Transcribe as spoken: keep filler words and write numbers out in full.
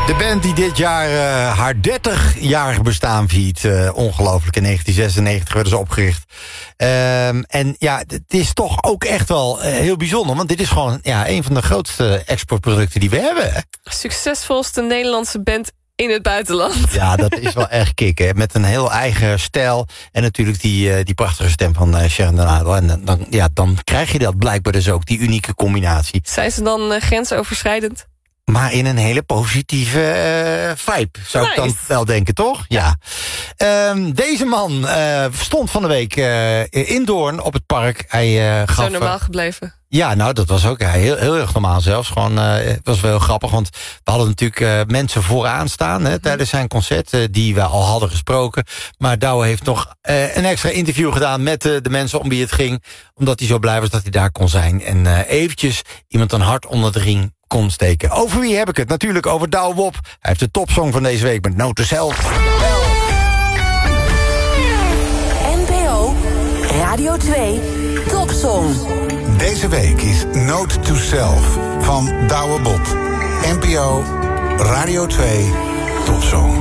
De band die dit jaar uh, haar dertig-jarig bestaan viert. Uh, ongelooflijk, in negentien zesennegentig werden ze opgericht. Um, en ja, het is toch ook echt wel uh, heel bijzonder. Want dit is gewoon ja, een van de grootste exportproducten die we hebben. Succesvolste Nederlandse band in het buitenland. Ja, dat is wel echt kicken. Met een heel eigen stijl. En natuurlijk die, uh, die prachtige stem van uh, Sharon Den Adel. En dan, ja, dan krijg je dat blijkbaar dus ook, die unieke combinatie. Zijn ze dan uh, grensoverschrijdend? Maar in een hele positieve uh, vibe, zou nice. Ik dan wel denken, toch? Ja. Um, deze man uh, stond van de week uh, in Doorn op het park. Hij uh, gaf... Zo normaal gebleven. Ja, nou, dat was ook heel, heel erg normaal zelfs. Gewoon, uh, het was wel heel grappig, want we hadden natuurlijk uh, mensen vooraan staan hè, tijdens zijn concert, uh, die we al hadden gesproken. Maar Douwe heeft nog uh, een extra interview gedaan met uh, de mensen om wie het ging, omdat hij zo blij was dat hij daar kon zijn. En uh, eventjes iemand een hart onder de riem kon steken. Over wie heb ik het? Natuurlijk over Douwe Bob. Hij heeft de topsong van deze week met Note to Self. N P O Radio twee Topsong. Deze week is Note to Self van Douwe Bob. N P O Radio twee Topsong.